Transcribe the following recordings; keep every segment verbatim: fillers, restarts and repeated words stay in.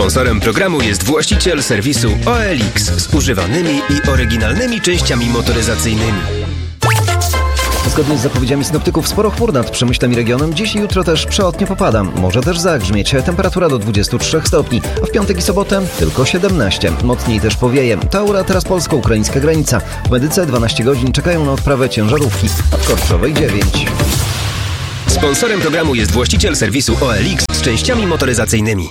Sponsorem programu jest właściciel serwisu O L X z używanymi i oryginalnymi częściami motoryzacyjnymi. Zgodnie z zapowiedziami synoptyków sporo chmur nad Przemyślem i regionem. Dziś i jutro też przelotnie popada. Może też zagrzmieć. Temperatura do dwudziestu trzech stopni. A w piątek i sobotę tylko siedemnaście. Mocniej też powieje. Taura, teraz polsko-ukraińska granica. W Medyce dwanaście godzin czekają na odprawę ciężarówki. A w Korczowej dziewięć. Sponsorem programu jest właściciel serwisu O L X z częściami motoryzacyjnymi.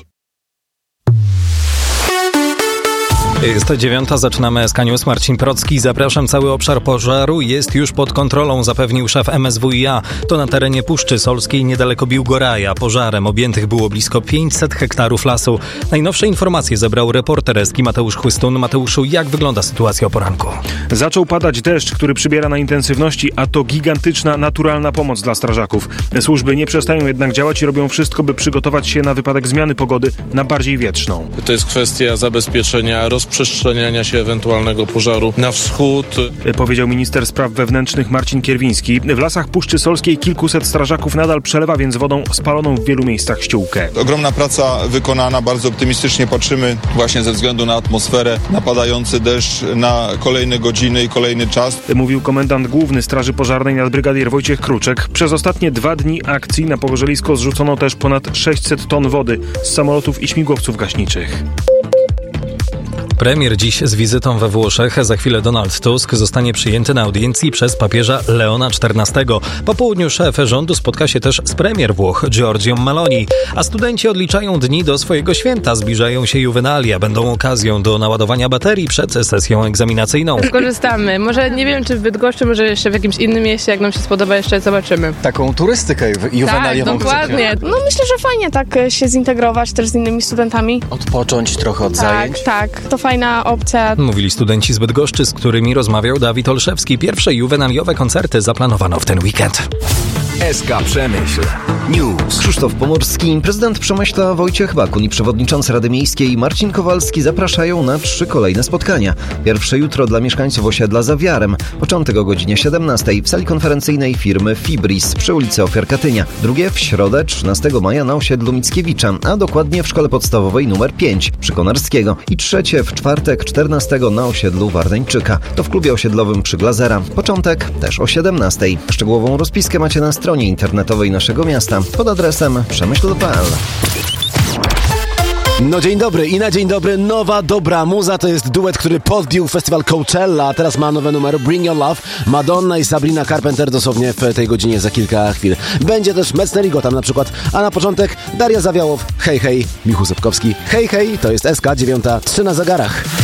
Jest dziewiąta, zaczynamy S K News. Marcin Procki. Zapraszam. Cały obszar pożaru jest już pod kontrolą, zapewnił szef M S W i A. To na terenie Puszczy Solskiej, niedaleko Biłgoraja. Pożarem objętych było blisko pięćset hektarów lasu. Najnowsze informacje zebrał reporter S K I Mateusz Chłystun. Mateuszu, jak wygląda sytuacja o poranku? Zaczął padać deszcz, który przybiera na intensywności, a to gigantyczna, naturalna pomoc dla strażaków. Służby nie przestają jednak działać i robią wszystko, by przygotować się na wypadek zmiany pogody na bardziej wietrzną. To jest kwestia zabezpieczenia rozpoczęcia przestrzeniania się ewentualnego pożaru na wschód. Powiedział minister spraw wewnętrznych Marcin Kierwiński. W lasach Puszczy Solskiej kilkuset strażaków nadal przelewa więc wodą spaloną w wielu miejscach ściółkę. Ogromna praca wykonana, bardzo optymistycznie patrzymy właśnie ze względu na atmosferę, na padający deszcz, na kolejne godziny i kolejny czas. Mówił komendant główny Straży Pożarnej nadbrygadier Wojciech Kruczek. Przez ostatnie dwa dni akcji na pogorzelisko zrzucono też ponad sześćset ton wody z samolotów i śmigłowców gaśniczych. Premier dziś z wizytą we Włoszech. Za chwilę Donald Tusk zostanie przyjęty na audiencji przez papieża Leona czternastego. Po południu szef rządu spotka się też z premier Włoch Giorgią Meloni. A studenci odliczają dni do swojego święta. Zbliżają się juwenalia. Będą okazją do naładowania baterii przed sesją egzaminacyjną. Korzystamy. Może nie wiem, czy w Bydgoszczy, może jeszcze w jakimś innym mieście. Jak nam się spodoba, jeszcze zobaczymy. Taką turystykę juwenaliową. Tak, dokładnie. No myślę, że fajnie tak się zintegrować też z innymi studentami. Odpocząć trochę od tak, zajęć. Tak, tak. To fajna opcja. Mówili studenci z Bydgoszczy, z którymi rozmawiał Dawid Olszewski. Pierwsze juwenaliowe koncerty zaplanowano w ten weekend. S K Przemyśl News. Krzysztof Pomorski, prezydent Przemyśla Wojciech Bakun i przewodniczący Rady Miejskiej Marcin Kowalski zapraszają na trzy kolejne spotkania. Pierwsze jutro dla mieszkańców osiedla za Wiarem. Początek o godzinie siedemnastej w sali konferencyjnej firmy Fibris przy ulicy Ofiar Katynia. Drugie w środę trzynastego maja na osiedlu Mickiewicza, a dokładnie w szkole podstawowej numer pięć przy Konarskiego. I trzecie w czwartek czternastego na osiedlu Wardeńczyka. To w klubie osiedlowym przy Glazera. Początek też o siedemnastej. Szczegółową rozpiskę macie na stronie internetowej naszego miasta pod adresem przemyśl kropka p l. No dzień dobry i na dzień dobry nowa dobra muza. To jest duet, który podbił festiwal Coachella, a teraz ma nowe numery Bring Your Love, Madonna i Sabrina Carpenter dosłownie w tej godzinie za kilka chwil. Będzie też Mecznerigo tam na przykład, a na początek Daria Zawiałow, hej hej, Michu Sepkowski, hej hej, to jest S K dziewiąta, trzy na zegarach.